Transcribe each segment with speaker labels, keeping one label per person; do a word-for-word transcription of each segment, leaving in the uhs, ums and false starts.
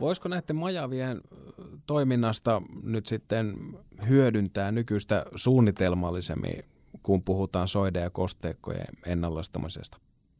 Speaker 1: Voisiko näiden majavien toiminnasta nyt sitten hyödyntää nykyistä suunnitelmallisemmin, kun puhutaan soiden ja kosteikkojen ennallistamisesta?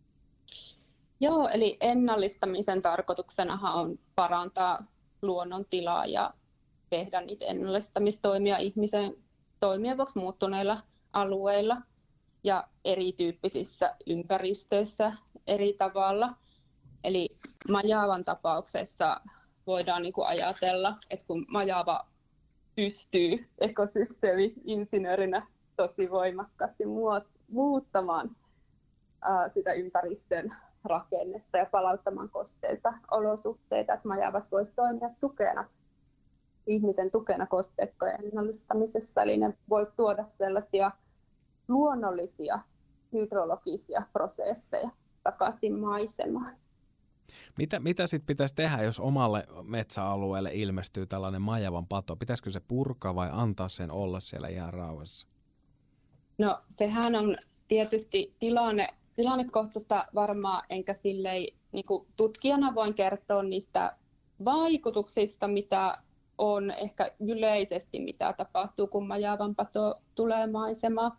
Speaker 2: Joo, eli ennallistamisen tarkoituksenahan on parantaa luonnon tilaa ja tehdä niitä ennallistamistoimia ihmisen toimien vuoksi muuttuneilla alueilla ja erityyppisissä ympäristöissä eri tavalla. Eli Majavan tapauksessa voidaan niin kuin ajatella, että kun Majava pystyy ekosysteemi-insinöörinä tosi voimakkaasti muuttamaan ää, sitä ympäristön rakennetta ja palauttamaan kosteita olosuhteita, että Majavassa voisi toimia tukena, ihmisen tukena kosteikkojen ennallistamisessa, eli ne voisi tuoda sellaisia luonnollisia hydrologisia prosesseja takaisin maisemaan.
Speaker 1: Mitä, mitä sitten pitäisi tehdä, jos omalle metsäalueelle ilmestyy tällainen Majavan pato? Pitäisikö se purkaa vai antaa sen olla siellä ihan rauhassa?
Speaker 2: No sehän on tietysti tilanne, tilannekohtaista varmaan, enkä silleen, niin kuin tutkijana voin kertoa niistä vaikutuksista, mitä on ehkä yleisesti, mitä tapahtuu, kun Majavan pato tulee maisemaan.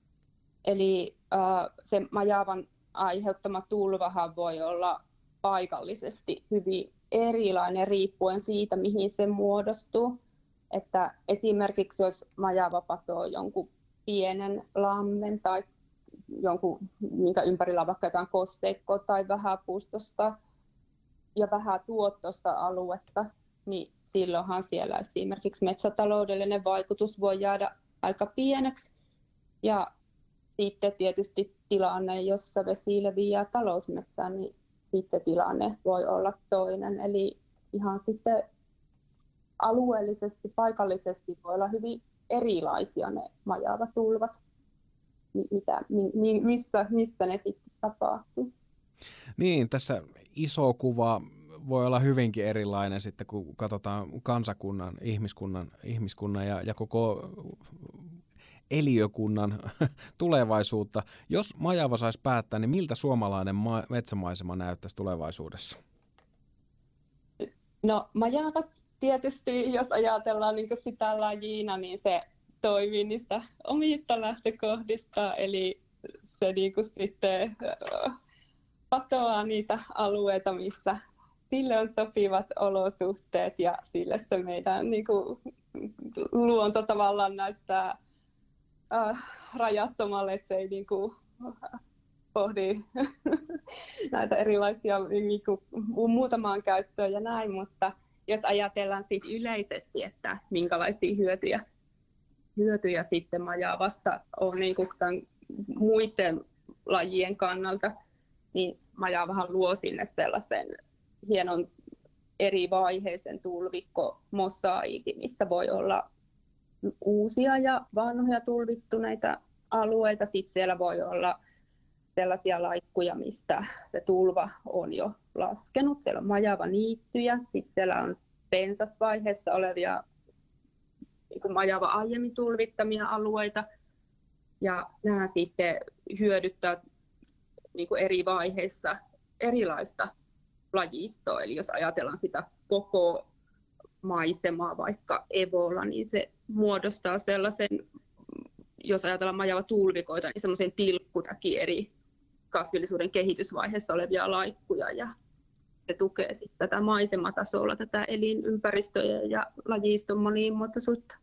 Speaker 2: Eli äh, se Majavan aiheuttama tulvahan voi olla paikallisesti hyvin erilainen riippuen siitä, mihin se muodostuu. Että esimerkiksi jos Majava patoo jonkun pienen lammen tai jonkun, minkä ympärillä on vaikka jotain kosteikkoa tai vähäpuustosta ja vähätuottoista aluetta, niin silloinhan siellä esimerkiksi metsätaloudellinen vaikutus voi jäädä aika pieneksi. Ja sitten tietysti tilanne, jossa vesi leviää talousmetsään, niin sitten tilanne voi olla toinen. Eli ihan sitten alueellisesti, paikallisesti voi olla hyvin erilaisia ne Majavatulvat, mitä, missä, missä ne sitten tapahtuu.
Speaker 1: Niin, tässä iso kuva voi olla hyvinkin erilainen sitten, kun katsotaan kansakunnan, ihmiskunnan, ihmiskunnan ja, ja koko eliökunnan tulevaisuutta. Jos Majava saisi päättää, niin miltä suomalainen ma- metsämaisema näyttäisi tulevaisuudessa?
Speaker 2: No Majava tietysti, jos ajatellaan niin sitä lajina, niin se toimii niistä omista lähtökohdista, eli se niin kuin sitten patoaa niitä alueita, missä sille on sopivat olosuhteet ja sille se meidän niin kuin, luonto tavallaan näyttää äh, rajattomalle, että se ei niin kuin, pohdi näitä erilaisia niin kuin, muutamaan käyttöön ja näin, mutta jos ajatellaan sit yleisesti, että minkälaisia hyötyjä, hyötyjä sitten Majavasta on niin kuin tämän muiden lajien kannalta, niin Majavahan luo sinne sellaisen hienon eri vaiheisen tulvikkomosaiikin, missä voi olla uusia ja vanhoja tulvittuneita alueita. Sitten siellä voi olla sellaisia laikkuja, mistä se tulva on jo laskenut. Siellä on Majava-niittyjä, sitten siellä on pensasvaiheessa olevia niin kuin Majava aiemmin tulvittamia alueita. Ja nämä sitten hyödyttää niin kuin eri vaiheissa erilaista lajistoa. Eli jos ajatellaan sitä koko maisemaa, vaikka evolla, niin se muodostaa sellaisen, jos ajatellaan Majava-tulvikoita, niin semmoisen tilkkutakin eri kasvillisuuden kehitysvaiheessa olevia laikkuja. Ja se tukee sitten tätä maisematasolla, tätä elinympäristöjen ja lajiston monimuotoisuutta.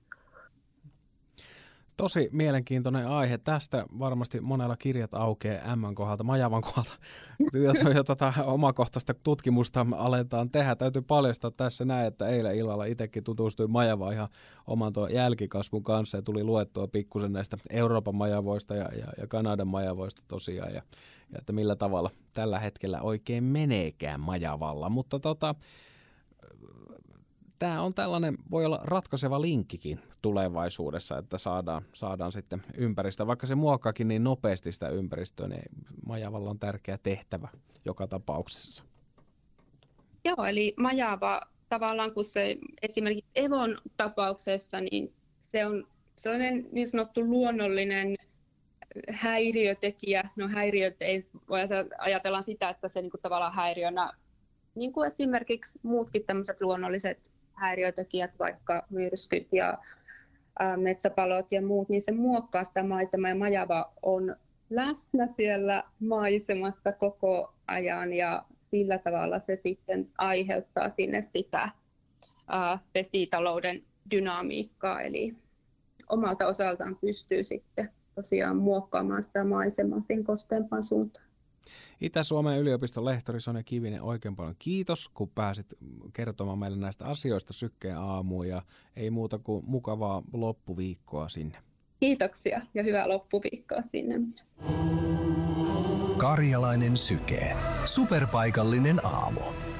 Speaker 1: Tosi mielenkiintoinen aihe. Tästä varmasti monella kirjat aukeaa M:n kohdalta, Majavan kohdalta. Jo tota omakohtaista tutkimusta aletaan tehdä. Täytyy paljastaa tässä näin, että eilen illalla itsekin tutustuin Majavaan ihan oman tuon jälkikasvun kanssa ja tuli luettua pikkusen näistä Euroopan majavoista ja, ja, ja Kanadan majavoista tosiaan ja, ja että millä tavalla tällä hetkellä oikein meneekään Majavalla. Mutta tota, tämä on tällainen, voi olla ratkaiseva linkkikin tulevaisuudessa, että saadaan, saadaan sitten ympäristö, vaikka se muokkaakin niin nopeasti sitä ympäristöä, niin Majavalla on tärkeä tehtävä joka tapauksessa.
Speaker 2: Joo, eli Majava tavallaan, kun se esimerkiksi Evon tapauksessa, niin se on sellainen niin sanottu luonnollinen häiriötekijä. No häiriöt ei voi ajatella sitä, että se niin kuin tavallaan häiriönä niin kuin esimerkiksi muutkin tämmöiset luonnolliset häiriötekijät, vaikka myrskyt ja ää, metsäpalot ja muut, niin se muokkaa sitä maisemaa ja majava on läsnä siellä maisemassa koko ajan ja sillä tavalla se sitten aiheuttaa sinne sitä ää, vesitalouden dynamiikkaa, eli omalta osaltaan pystyy sitten tosiaan muokkaamaan sitä maisemaa siihen kosteampaan suuntaan.
Speaker 1: Itä-Suomen yliopiston lehtori Sonja Kivinen, oikein paljon kiitos, kun pääsit kertomaan meille näistä asioista Sykkeen aamuun ja ei muuta kuin mukavaa loppuviikkoa sinne.
Speaker 2: Kiitoksia ja hyvää loppuviikkoa sinne.
Speaker 3: Karjalainen Syke. Superpaikallinen aamu.